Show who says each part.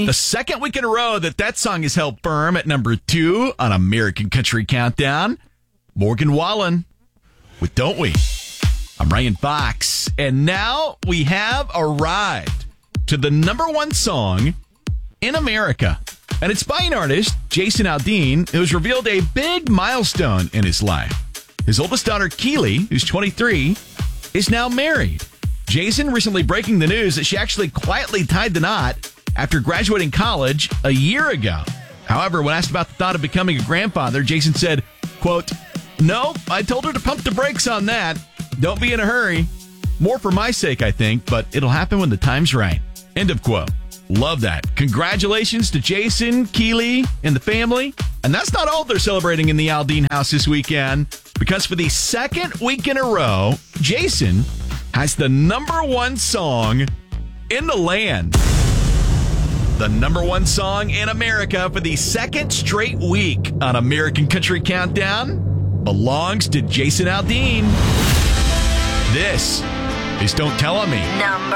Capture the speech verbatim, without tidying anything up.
Speaker 1: The second week in a row that that song has held firm at number two on American Country Countdown. Morgan Wallen with Don't We? I'm Ryan Fox. And now we have arrived to the number one song in America. And it's by an artist, Jason Aldean, who has revealed a big milestone in his life. His oldest daughter, Keely, who's twenty-three, is now married. Jason recently breaking the news that she actually quietly tied the knot after graduating college a year ago. However, when asked about the thought of becoming a grandfather, Jason said, quote, "No, I told her to pump the brakes on that. Don't be in a hurry. More for my sake, I think, but it'll happen when the time's right." End of quote. Love that. Congratulations to Jason, Keely, and the family. And that's not all they're celebrating in the Aldean house this weekend, because for the second week in a row, Jason has the number one song in the land. The number one song in America for the second straight week on American Country Countdown belongs to Jason Aldean. This is Don't Tell On Me.
Speaker 2: Number